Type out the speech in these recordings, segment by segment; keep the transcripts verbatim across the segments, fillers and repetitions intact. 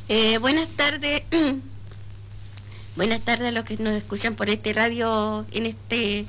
Eh, buenas tardes. Buenas tardes a los que nos escuchan por este radio, en este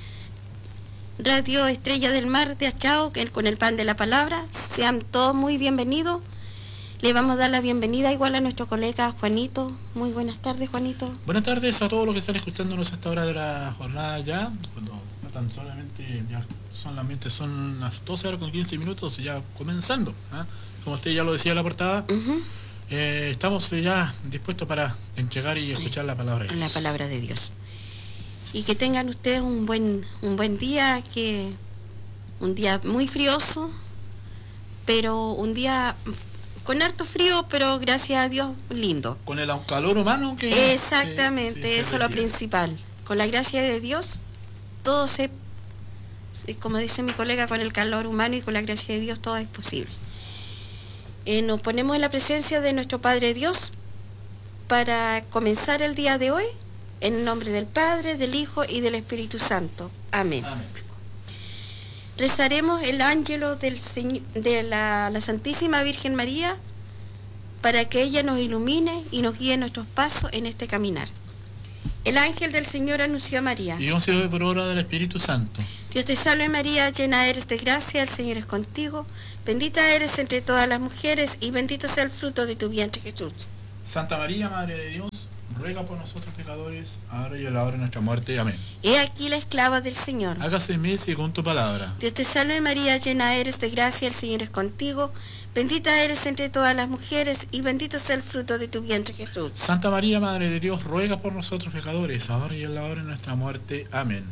Radio Estrella del Mar de Achao, que con el pan de la palabra. Sean todos muy bienvenidos. Le vamos a dar la bienvenida igual a nuestro colega Juanito. Muy buenas tardes, Juanito. Buenas tardes a todos los que están escuchándonos a esta hora de la jornada ya, cuando faltan solamente, ya solamente son las doce horas con quince minutos, ya comenzando, ¿eh? Como usted ya lo decía en la portada, uh-huh. eh, estamos ya dispuestos para entregar y escuchar la palabra de Dios. La palabra de Dios. Y que tengan ustedes un buen, un buen día, que un día muy frioso, pero un día con harto frío, pero gracias a Dios lindo. Con el calor humano que... Exactamente, se, se eso es lo principal. Con la gracia de Dios, todo se, como dice mi colega, con el calor humano y con la gracia de Dios todo es posible. Eh, nos ponemos en la presencia de nuestro Padre Dios para comenzar el día de hoy, en el nombre del Padre, del Hijo y del Espíritu Santo. Amén. Amén. Rezaremos el ángelo del Señor, de la, la Santísima Virgen María, para que ella nos ilumine y nos guíe nuestros pasos en este caminar. El ángel del Señor anunció a María. Y ungido por obra del Espíritu Santo. Dios te salve María, llena eres de gracia, el Señor es contigo. Bendita eres entre todas las mujeres y bendito sea el fruto de tu vientre, Jesús. Santa María, Madre de Dios, ruega por nosotros pecadores, ahora y a la hora de nuestra muerte. Amén. He aquí la esclava del Señor. Hágase en mí según tu palabra. Dios te salve María, llena eres de gracia, el Señor es contigo. Bendita eres entre todas las mujeres y bendito sea el fruto de tu vientre, Jesús. Santa María, Madre de Dios, ruega por nosotros pecadores, ahora y a la hora de nuestra muerte. Amén.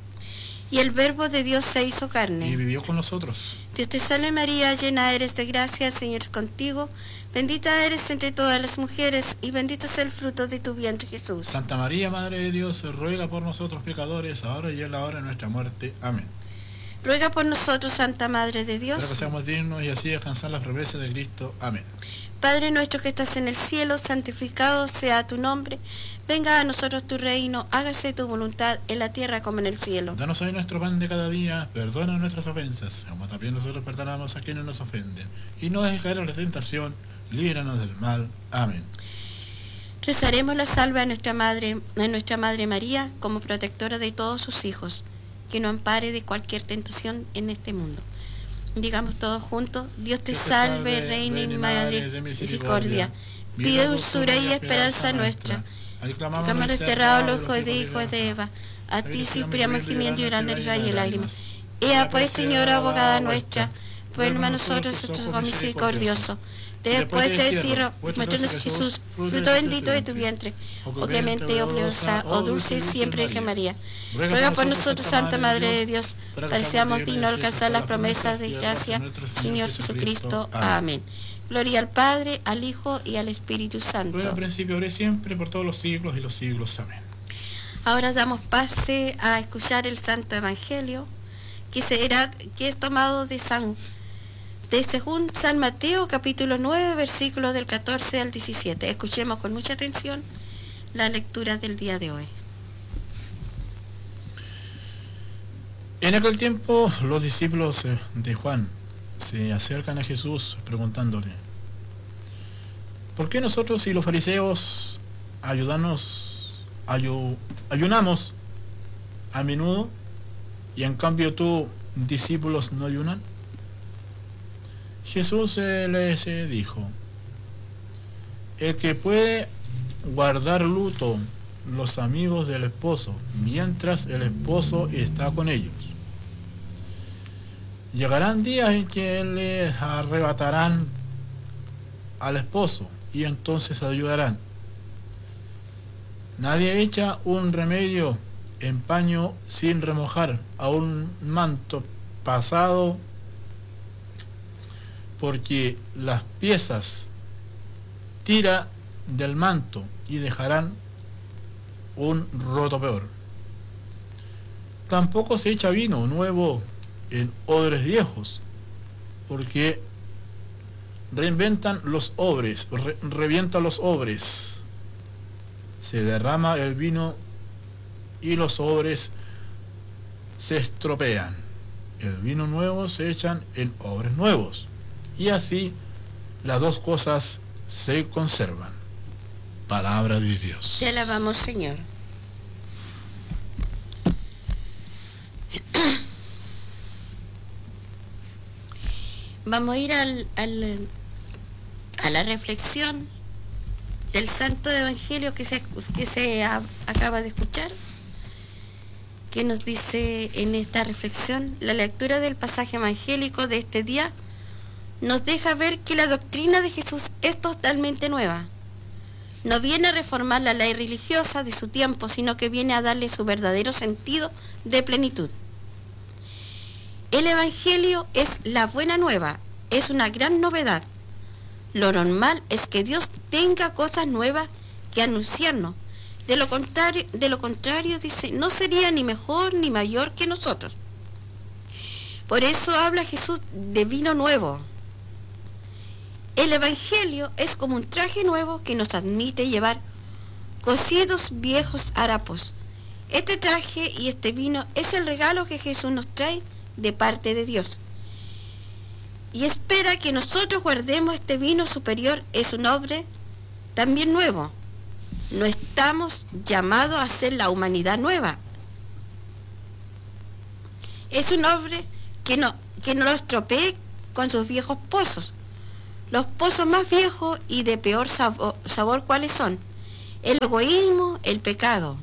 Y el Verbo de Dios se hizo carne. Y vivió con nosotros. Dios te salve María, llena eres de gracia, el Señor es contigo. Bendita eres entre todas las mujeres y bendito sea el fruto de tu vientre, Jesús. Santa María, Madre de Dios, ruega por nosotros pecadores, ahora y a la hora de nuestra muerte. Amén. Ruega por nosotros, Santa Madre de Dios, para que seamos dignos y así alcanzar las promesas de Cristo. Amén. Padre nuestro que estás en el cielo, santificado sea tu nombre. Venga a nosotros tu reino, hágase tu voluntad en la tierra como en el cielo. Danos hoy nuestro pan de cada día, perdona nuestras ofensas, como también nosotros perdonamos a quienes nos ofenden. Y no dejes caer en la tentación, líbranos del mal. Amén. Rezaremos la salve a nuestra Madre, a nuestra Madre María, como protectora de todos sus hijos, que nos ampare de cualquier tentación en este mundo. Digamos todos juntos: Dios te, Dios te salve, salve, Reina y Madre de misericordia, vida, dulzura y esperanza nuestra. Clamamos desterrado los hijos de hijos de Eva, a ti suspiramos gimiendo y llorando el valle de lágrimas. Ea pues, Señora abogada nuestra, vuelve a nosotros su ojo misericordioso. Después de ti, muéstranos Jesús, fruto bendito de tu vientre, oh clemente, oh gloriosa, oh dulce siempre Virgen María. Ruega por nosotros, Santa Madre de Dios, para que seamos dignos de alcanzar las promesas de gracia, Señor Jesucristo. Amén. Gloria al Padre, al Hijo y al Espíritu Santo. Ruega al principio, ahora y siempre, por todos los siglos y los siglos. Amén. Ahora damos pase a escuchar el Santo Evangelio, que será, que es tomado de San de según San Mateo, capítulo nueve, versículos del catorce al diecisiete. Escuchemos con mucha atención la lectura del día de hoy. En aquel tiempo, los discípulos de Juan se acercan a Jesús preguntándole: ¿por qué nosotros y los fariseos ayudamos, ayu, ayunamos a menudo y en cambio tú, discípulos, no ayunan? Jesús les dijo: el que puede guardar luto los amigos del esposo mientras el esposo está con ellos. Llegarán días en que les arrebatarán al esposo y entonces ayudarán. Nadie echa un remedio en paño sin remojar a un manto pasado, porque las piezas tira del manto y dejarán un roto peor. Tampoco se echa vino nuevo en odres viejos, porque reinventan los odres, re, revientan los odres, se derrama el vino y los odres se estropean. El vino nuevo se echan en odres nuevos, y así las dos cosas se conservan. Palabra de Dios. Te alabamos, Señor. Vamos a ir al, al, a la reflexión del Santo Evangelio que se, que se a, acaba de escuchar, que nos dice en esta reflexión: la lectura del pasaje evangélico de este día nos deja ver que la doctrina de Jesús es totalmente nueva. No viene a reformar la ley religiosa de su tiempo, sino que viene a darle su verdadero sentido de plenitud. El Evangelio es la buena nueva, es una gran novedad. Lo normal es que Dios tenga cosas nuevas que anunciarnos. De lo contrario, de lo contrario, dice, no sería ni mejor ni mayor que nosotros. Por eso habla Jesús de vino nuevo. El Evangelio es como un traje nuevo que nos admite llevar cocidos viejos harapos. Este traje y este vino es el regalo que Jesús nos trae de parte de Dios. Y espera que nosotros guardemos este vino superior. Es un hombre también nuevo. No estamos llamados a ser la humanidad nueva. Es un hombre que no, que no lo estropee con sus viejos pozos. Los pozos más viejos y de peor sabor, sabor ¿cuáles son? El egoísmo, el pecado.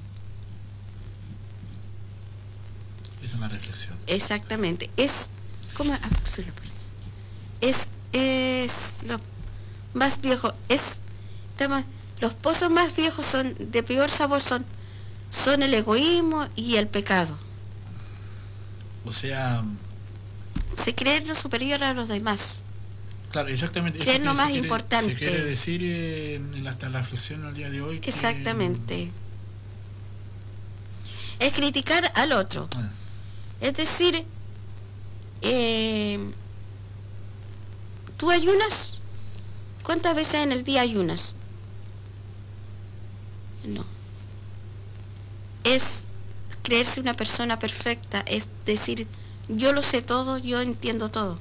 Es una reflexión. Exactamente. Es como ah, es es lo más viejo. Es los pozos más viejos son de peor sabor son son el egoísmo y el pecado. O sea, se cree lo superior a los demás. Claro, exactamente. ¿Qué es lo más quiere, importante? Se quiere decir eh, en la, la reflexión al día de hoy. Que, exactamente. Es criticar al otro. Ah. Es decir, eh, ¿tú ayunas? ¿Cuántas veces en el día ayunas? No. Es creerse una persona perfecta, es decir, yo lo sé todo, yo entiendo todo.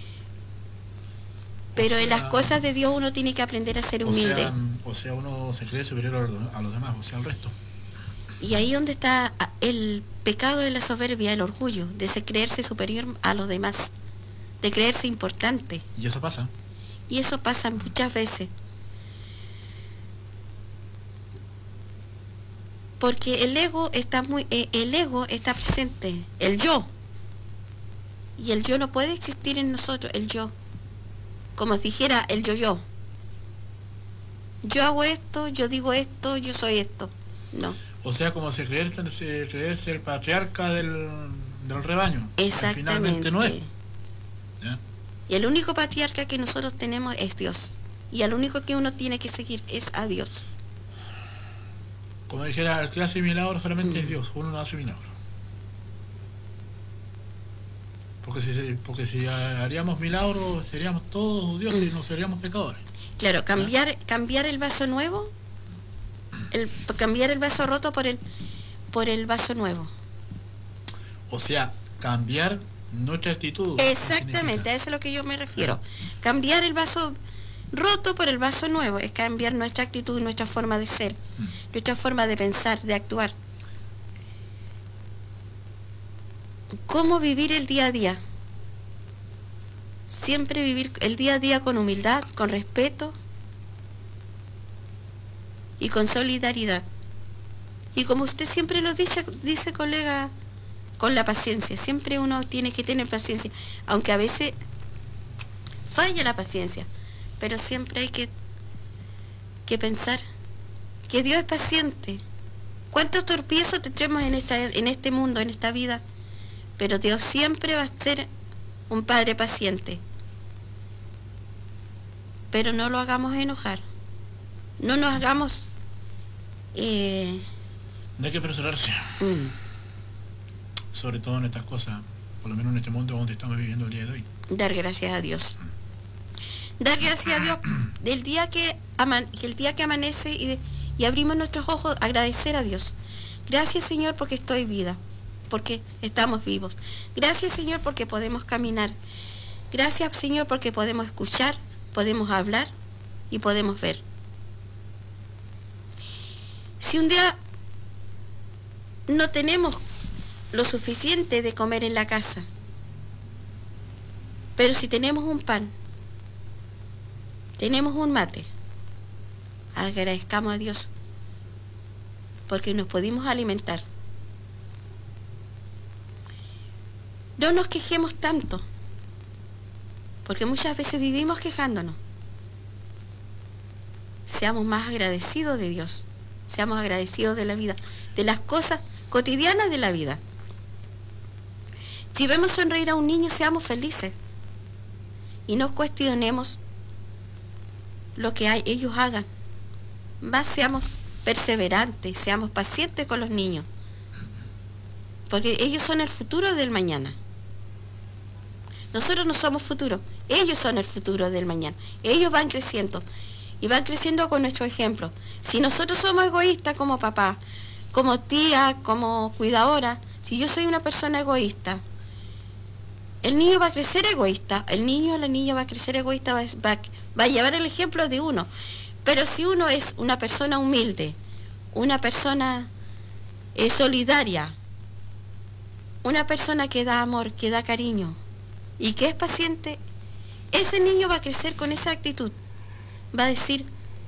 Pero o sea, en las cosas de Dios uno tiene que aprender a ser humilde. O sea, o sea uno se cree superior a los demás, o sea, al resto. Y ahí donde está el pecado de la soberbia, el orgullo, de creerse superior a los demás, de creerse importante. Y eso pasa. Y eso pasa muchas veces. Porque el ego está muy, eh, el ego está presente, el yo. Y el yo no puede existir en nosotros, el yo. Como si dijera el yo-yo. Yo hago esto, yo digo esto, yo soy esto. No. O sea, como se creerse, se creerse el patriarca del, del rebaño. Exactamente. Finalmente no es. ¿Ya? Y el único patriarca que nosotros tenemos es Dios. Y al único que uno tiene que seguir es a Dios. Como dijera, el que hace milagros solamente mm. es Dios. Uno no hace milagros. Porque si, porque si haríamos milagros, seríamos todos dioses y no seríamos pecadores. Claro, cambiar, ¿eh? cambiar el vaso nuevo, el, cambiar el vaso roto por el, por el vaso nuevo. O sea, cambiar nuestra actitud. Exactamente, a eso es a lo que yo me refiero. ¿Eh? Cambiar el vaso roto por el vaso nuevo, es cambiar nuestra actitud, nuestra forma de ser, ¿Mm? nuestra forma de pensar, de actuar. ¿Cómo vivir el día a día? Siempre vivir el día a día con humildad, con respeto y con solidaridad. Y como usted siempre lo dice, dice colega, con la paciencia. Siempre uno tiene que tener paciencia, aunque a veces falla la paciencia, pero siempre hay que, que pensar que Dios es paciente. ¿Cuántos tropiezos tendremos en, esta, en este mundo, en esta vida? Pero Dios siempre va a ser un Padre paciente. Pero no lo hagamos enojar. No nos hagamos... Eh... No hay que apresurarse. Mm. Sobre todo en estas cosas, por lo menos en este mundo donde estamos viviendo el día de hoy. Dar gracias a Dios. Dar gracias a Dios del día que, aman, el día que amanece y, de, y abrimos nuestros ojos, agradecer a Dios. Gracias, Señor, porque estoy vida. Porque estamos vivos. Gracias, Señor, porque podemos caminar. Gracias, Señor, porque podemos escuchar, podemos hablar, y podemos ver. Si un día no tenemos lo suficiente de comer en la casa, pero si tenemos un pan, tenemos un mate, agradezcamos a Dios porque nos pudimos alimentar. No nos quejemos tanto, porque muchas veces vivimos quejándonos. Seamos más agradecidos de Dios, seamos agradecidos de la vida, de las cosas cotidianas de la vida. Si vemos sonreír a un niño, seamos felices y no cuestionemos lo que hay, ellos hagan. Más seamos perseverantes, seamos pacientes con los niños, porque ellos son el futuro del mañana. Nosotros no somos futuro, ellos son el futuro del mañana. Ellos van creciendo y van creciendo con nuestro ejemplo. Si nosotros somos egoístas como papá, como tía, como cuidadora, si yo soy una persona egoísta, el niño va a crecer egoísta, el niño o la niña va a crecer egoísta, va, va, va a llevar el ejemplo de uno. Pero si uno es una persona humilde, una persona eh, solidaria, una persona que da amor, que da cariño y que es paciente, ese niño va a crecer con esa actitud. Va a decir,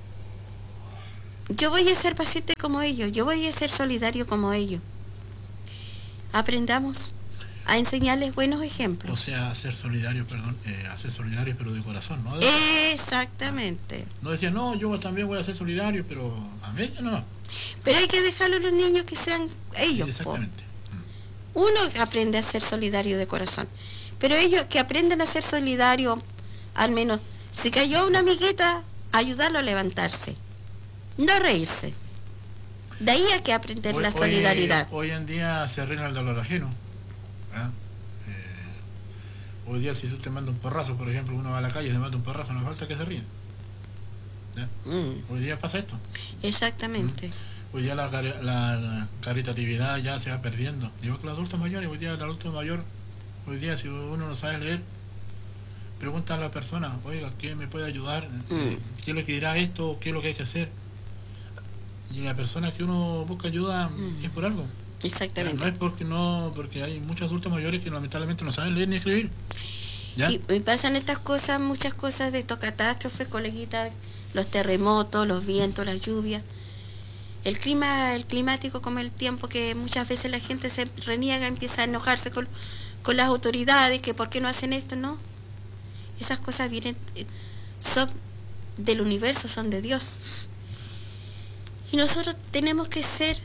yo voy a ser paciente como ellos, yo voy a ser solidario como ellos. Aprendamos a enseñarles buenos ejemplos. O sea, a ser solidario, perdón, eh, a ser solidario pero de corazón, ¿no? Exactamente. No decía, no, yo también voy a ser solidario, pero a mí no, no. Pero hay que dejarlo a los niños que sean ellos. Exactamente. Po. Uno aprende a ser solidario de corazón, pero ellos que aprendan a ser solidario, al menos, si cayó una amiguita, ayudarlo a levantarse, no reírse. De ahí hay que aprender hoy, la solidaridad. Hoy, hoy en día se arregla el dolor ajeno. ¿Ah? Eh, hoy día si tú te manda un porrazo, por ejemplo, uno va a la calle y se manda un porrazo, no falta que se ríe. Mm. Hoy día pasa esto. Exactamente. Mm. Hoy día la, la, la caritatividad ya se va perdiendo. Digo que los adultos mayores, hoy día el adulto mayor, hoy día si uno no sabe leer, pregunta a la persona, oiga, ¿quién me puede ayudar? Mm. ¿Qué es lo que dirá esto? ¿Qué es lo que hay que hacer? Y la persona que uno busca ayuda mm. es por algo. Exactamente. No es porque no, porque hay muchos adultos mayores que lamentablemente no saben leer ni escribir. ¿Ya? Y, y pasan estas cosas, muchas cosas de estos catástrofes, coleguitas, los terremotos, los vientos, las lluvias. El clima, el climático como el tiempo, que muchas veces la gente se reniega, empieza a enojarse con, con las autoridades, que por qué no hacen esto, no. Esas cosas vienen, son del universo, son de Dios. Y nosotros tenemos que ser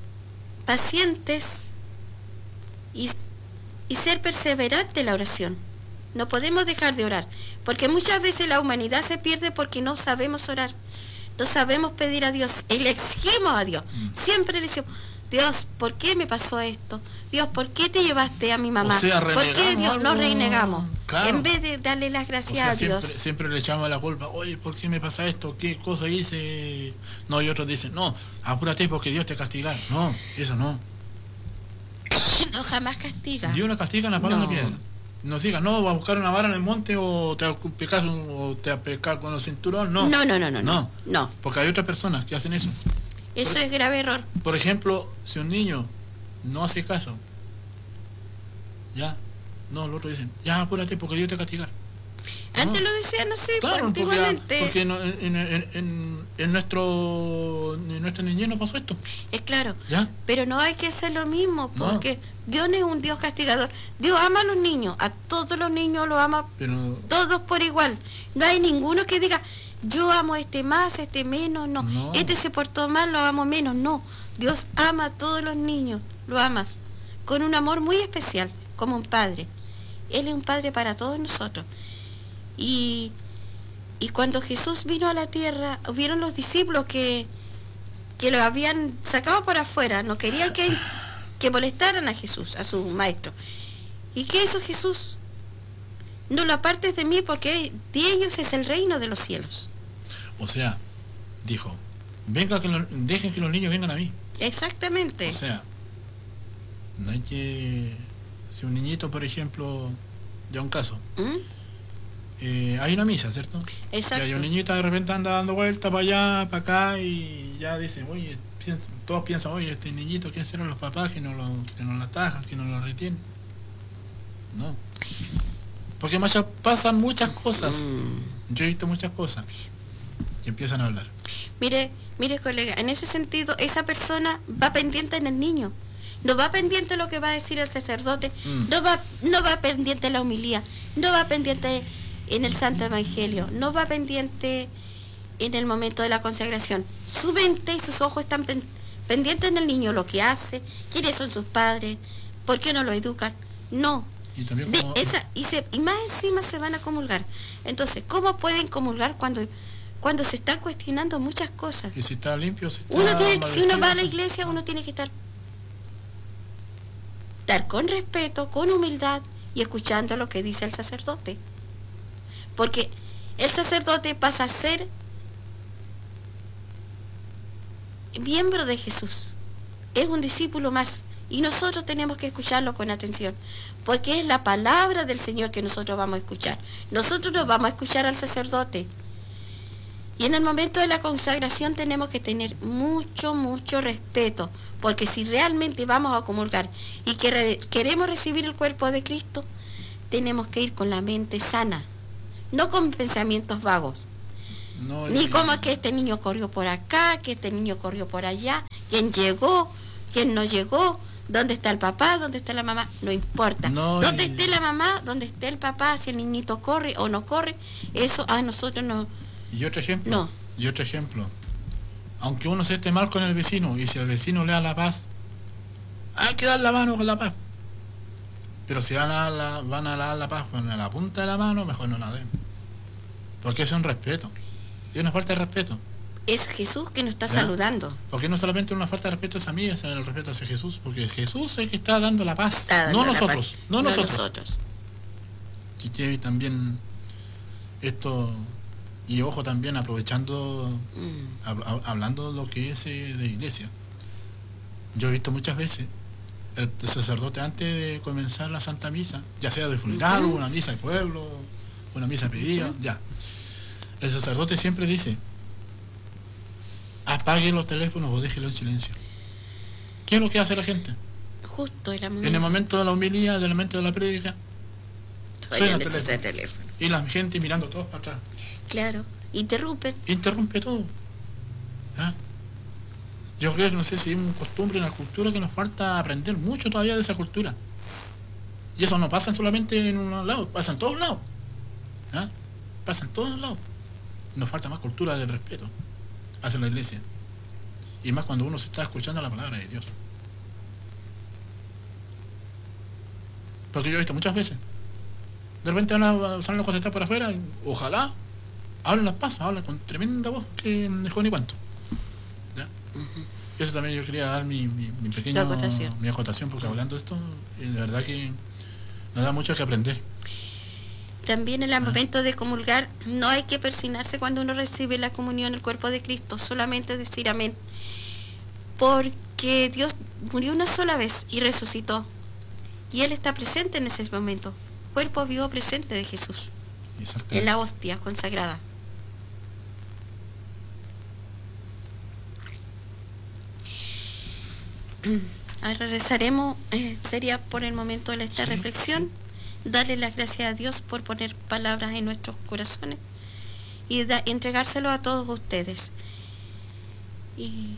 pacientes y, y ser perseverantes en la oración. No podemos dejar de orar, porque muchas veces la humanidad se pierde porque no sabemos orar, no sabemos pedir a Dios, y le exigimos a Dios. Siempre le decimos, Dios, ¿por qué me pasó esto? Dios, ¿por qué te llevaste a mi mamá? O sea, ¿por qué Dios algo? Nos renegamos? Claro. En vez de darle las gracias, o sea, a Dios. Siempre, siempre le echamos la culpa, oye, ¿por qué me pasa esto? ¿Qué cosa hice? No, y otros dicen, no, apúrate porque Dios te castiga. No, eso no. No, jamás castiga. Dios no castiga en la palabra de piedra. Nos diga, no, va a buscar una vara en el monte o te va a pecar, o te va a pecar con el cinturón. No. No, no, no, no, no. No. Porque hay otras personas que hacen eso. Eso por, es grave error. Por ejemplo, si un niño no hace caso, ya, no, los otros dicen, ya apúrate porque Dios te castiga. Antes no. lo decían así, claro, antiguamente. Porque, porque no, en, en, en, en, nuestro, en nuestra niñez no pasó esto. Es claro. ¿Ya? Pero no hay que hacer lo mismo, porque no. Dios no es un Dios castigador. Dios ama a los niños, a todos los niños los ama, pero, todos por igual. No hay ninguno que diga, yo amo a este más, a este menos, no. no. Este se portó mal, lo amo menos, no. Dios ama a todos los niños, lo amas, con un amor muy especial, como un padre. Él es un padre para todos nosotros. Y, y cuando Jesús vino a la tierra, hubieron los discípulos que, que lo habían sacado por afuera, no querían que, que molestaran a Jesús, a su maestro. ¿Y qué hizo Jesús? No lo apartes de mí porque de ellos es el reino de los cielos. O sea, dijo, venga que lo, dejen que los niños vengan a mí. Exactamente. O sea, no hay que... Si un niñito, por ejemplo, ya un caso, ¿Mm? eh, hay una misa, ¿cierto? Exacto. Y hay un niñito de repente anda dando vueltas para allá, para acá, y ya dicen, oye, piensan, todos piensan, oye, este niñito, ¿quién serán los papás que no lo, que no lo atajan, que no lo retienen? No. Porque muchas, pasan muchas cosas. Mm. Yo he visto muchas cosas. Y empiezan a hablar. Mire, mire colega, en ese sentido, esa persona va pendiente en el niño. No va pendiente lo que va a decir el sacerdote, mm. no va, no va pendiente la homilía, no va pendiente en el Santo Evangelio, no va pendiente en el momento de la consagración. Su mente y sus ojos están pen, pendientes en el niño, lo que hace, quiénes son sus padres, por qué no lo educan. No. Y, también como... de esa, y, se, y más encima se van a comulgar. Entonces, ¿cómo pueden comulgar cuando, cuando se están cuestionando muchas cosas? Y si está limpio, si está uno tiene, si uno va a la iglesia, uno tiene que estar estar con respeto, con humildad y escuchando lo que dice el sacerdote. Porque el sacerdote pasa a ser miembro de Jesús. Es un discípulo más y nosotros tenemos que escucharlo con atención. Porque es la palabra del Señor que nosotros vamos a escuchar. Nosotros no vamos a escuchar al sacerdote. Y en el momento de la consagración tenemos que tener mucho, mucho respeto, porque si realmente vamos a comulgar y que re, queremos recibir el cuerpo de Cristo, tenemos que ir con la mente sana, no con pensamientos vagos. No, Ni como que este niño corrió por acá, que este niño corrió por allá, quién llegó, quién no llegó, dónde está el papá, dónde está la mamá, no importa. No, dónde y... esté la mamá, dónde esté el papá, si el niñito corre o no corre, eso a nosotros no... Y otro ejemplo, no. y otro ejemplo, aunque uno se esté mal con el vecino, y si el vecino le da la paz, hay que dar la mano con la paz. Pero si van a, la, van a dar la paz con la punta de la mano, mejor no la den. Porque eso es un respeto. Y una falta de respeto. Es Jesús que nos está ¿Ya? saludando. Porque no solamente una falta de respeto es a mí, es el respeto hacia Jesús, porque Jesús es el que está dando la paz, dando no, nosotros, paz. no, no nosotros, no nosotros. Y que también esto... Y ojo también, aprovechando, mm. hab, hab, hablando de lo que es eh, de iglesia. Yo he visto muchas veces el, el sacerdote antes de comenzar la Santa Misa, ya sea de funeral, uh-huh. una misa de pueblo, una misa pedida, uh-huh. ya. El sacerdote siempre dice, apague los teléfonos o déjelo en silencio. ¿Qué es lo que hace la gente? Justo en, en el momento de la homilía, en el momento de la prédica, suena el teléfono. teléfono. Y la gente mirando todos para atrás. Claro, interrumpen. Interrumpe todo. ¿Ah? Yo creo que no sé si es una costumbre, una cultura que nos falta aprender mucho todavía de esa cultura. Y eso no pasa solamente en un lado, pasa en todos lados. ¿Ah? Pasa en todos lados. Nos falta más cultura del respeto hacia la iglesia. Y más cuando uno se está escuchando la palabra de Dios. Porque yo he visto muchas veces. De repente van a salir los cosas por afuera, y ojalá hablan las pasas, hablan con tremenda voz que dejó ni cuánto. ¿Ya? Uh-huh. Eso también yo quería dar mi, mi, mi pequeña acotación. mi acotación, porque hablando de esto, de verdad que nos da mucho que aprender. También en el momento ah. de comulgar no hay que persignarse cuando uno recibe la comunión, el cuerpo de Cristo, solamente decir amén. Porque Dios murió una sola vez y resucitó. Y Él está presente en ese momento. Cuerpo vivo presente de Jesús. En la hostia consagrada. Ahora rezaremos, eh, sería por el momento de esta sí, reflexión, sí. darle las gracias a Dios por poner palabras en nuestros corazones y da, entregárselo a todos ustedes. Y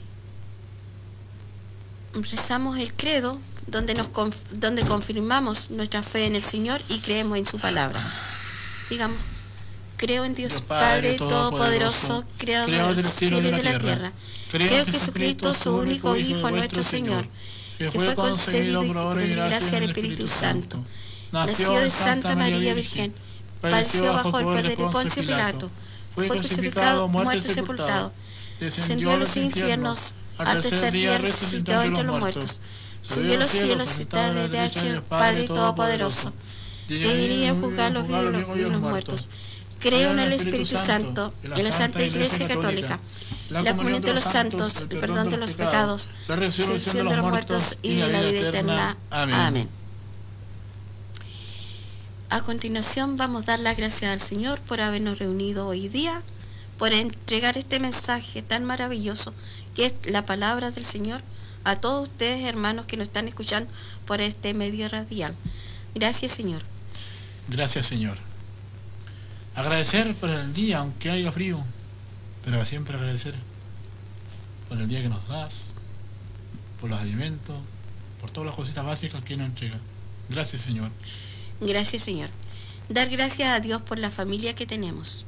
rezamos el credo, donde, nos conf, donde confirmamos nuestra fe en el Señor y creemos en su palabra. Digamos, creo en Dios, Dios Padre, Padre Todopoderoso, Creador del cielo y de la tierra. tierra. Creo en Jesucristo, su único Hijo, nuestro Señor, que fue concebido por obra y gracia del Espíritu Santo. Nació de Santa María Virgen, padeció bajo el poder de Poncio Pilato, fue crucificado, muerto y sepultado, descendió a los infiernos, al tercer día resucitó entre los muertos, subió a los cielos y está a la derecha del Padre Todopoderoso. Debería juzgar los vivos y los muertos. Creo en el Espíritu Santo, en la Santa Iglesia Católica, la comunión de los santos, el perdón de los pecados, la resurrección de los muertos y la vida eterna. Amén. A continuación vamos a dar las gracias al Señor por habernos reunido hoy día, por entregar este mensaje tan maravilloso que es la palabra del Señor a todos ustedes, hermanos, que nos están escuchando por este medio radial. Gracias, Señor. Gracias, Señor. Agradecer por el día, aunque haya frío, pero siempre agradecer por el día que nos das, por los alimentos, por todas las cositas básicas que nos entrega. Gracias, Señor. Gracias, Señor. Dar gracias a Dios por la familia que tenemos,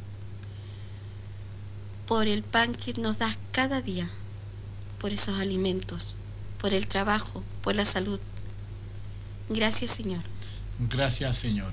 por el pan que nos das cada día, por esos alimentos, por el trabajo, por la salud. Gracias, Señor. Gracias, Señor.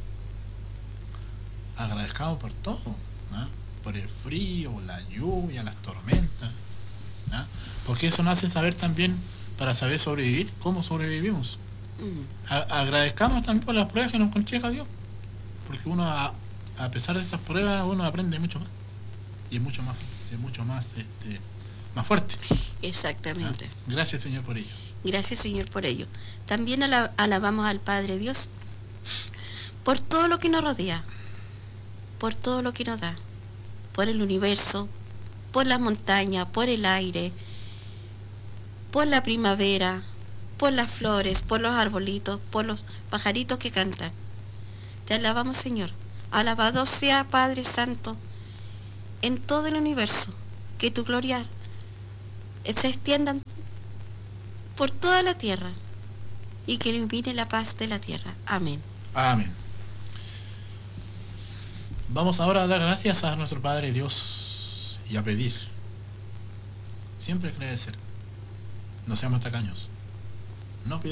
Agradezcamos por todo, ¿no? Por el frío, la lluvia, las tormentas, ¿no? Porque eso nos hace saber también, para saber sobrevivir, cómo sobrevivimos. Mm. A agradezcamos también por las pruebas que nos concheja Dios, porque uno, a, a pesar de esas pruebas, uno aprende mucho más, y es mucho más, es mucho más, este, más fuerte. Exactamente. ¿Ah? Gracias, Señor, por ello. Gracias, Señor, por ello. También alabamos al Padre Dios por todo lo que nos rodea, por todo lo que nos da, por el universo, por las montañas, por el aire, por la primavera, por las flores, por los arbolitos, por los pajaritos que cantan. Te alabamos, Señor. Alabado sea, Padre Santo, en todo el universo, que tu gloria se extienda por toda la tierra y que ilumine la paz de la tierra. Amén. Amén. Vamos ahora a dar gracias a nuestro Padre Dios y a pedir. Siempre agradecer. No seamos tacaños. No pidamos.